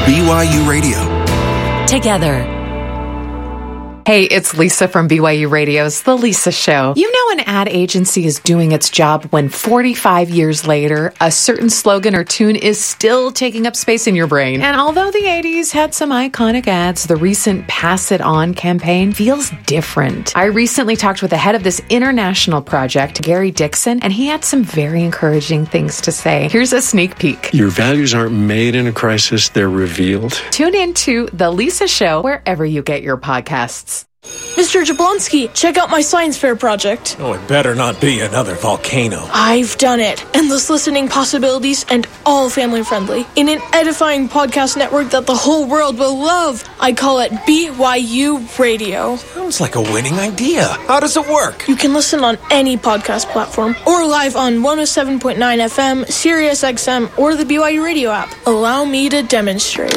BYU Radio. Together. Hey, it's Lisa from BYU Radio's The Lisa Show. You know an ad agency is doing its job when 45 years later, a certain slogan or tune is still taking up space in your brain. And although the 80s had some iconic ads, the recent Pass It On campaign feels different. I recently talked with the head of this international project, Gary Dixon, and he had some very encouraging things to say. Here's a sneak peek. Your values aren't made in a crisis, they're revealed. Tune in to The Lisa Show wherever you get your podcasts. Mr. Jablonski, check out my science fair project. Oh, it better not be another volcano. I've done it. Endless listening possibilities and all family friendly. In an edifying podcast network that the whole world will love. I call it BYU Radio. Sounds like a winning idea. How does it work? You can listen on any podcast platform or live on 107.9 FM, Sirius XM, or the BYU Radio app. Allow me to demonstrate.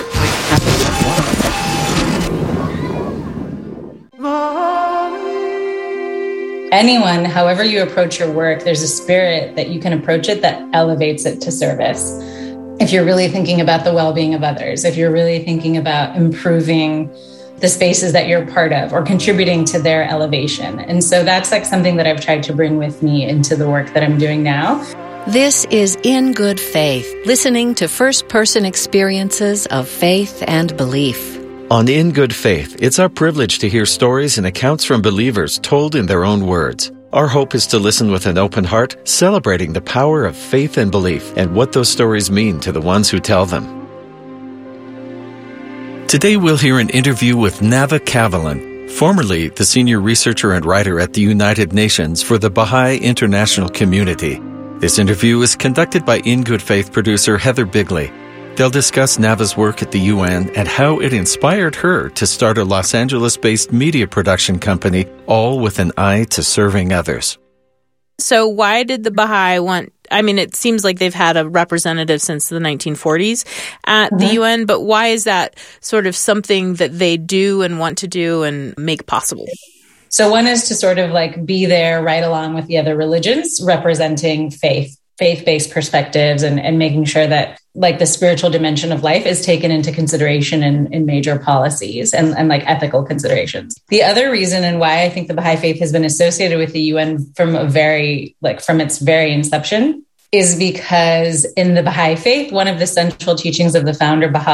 Anyone, however you approach your work, there's a spirit that you can approach it that elevates it to service. If you're really thinking about the well-being of others, if you're really thinking about improving the spaces that you're part of or contributing to their elevation. And so that's like something that I've tried to bring with me into the work that I'm doing now. This is In Good Faith, listening to first-person experiences of faith and belief. On In Good Faith, it's our privilege to hear stories and accounts from believers told in their own words. Our hope is to listen with an open heart, celebrating the power of faith and belief and what those stories mean to the ones who tell them. Today we'll hear an interview with Nava Kavalan, formerly the senior researcher and writer at the United Nations for the Baha'i International Community. This interview is conducted by In Good Faith producer Heather Bigley. They'll discuss Nava's work at the UN and how it inspired her to start a Los Angeles-based media production company, all with an eye to serving others. So why did the Baha'i want... I mean, it seems like they've had a representative since the 1940s at the UN, but why is that sort of something that they do and want to do and make possible? So one is to sort of like be there right along with the other religions, representing faith-based perspectives and making sure that like the spiritual dimension of life is taken into consideration in major policies and like ethical considerations. The other reason and why I think the Baha'i faith has been associated with the UN from its very inception is because in the Baha'i faith, one of the central teachings of the founder, Bahá'u'lláh,